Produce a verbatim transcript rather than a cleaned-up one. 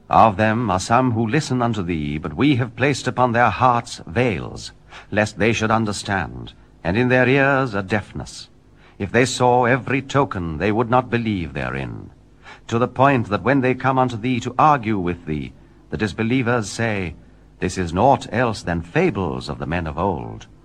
Of them are some who listen unto thee, but we have placed upon their hearts veils, lest they should understand, and in their ears a deafness. If they saw every token, they would not believe therein. To the point that when they come unto thee to argue with thee, the disbelievers say, This is naught else than fables of the men of old.